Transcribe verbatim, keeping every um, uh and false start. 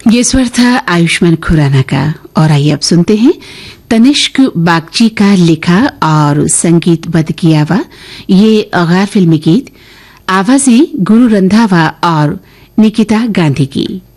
ये स्वर था आयुष्मान खुराना का। और आइए अब सुनते हैं तनिष्क बागची का लिखा और संगीतबद्ध किया हुआ ये गैर फिल्मी गीत, आवाजें गुरु रंधावा और निकिता गांधी की।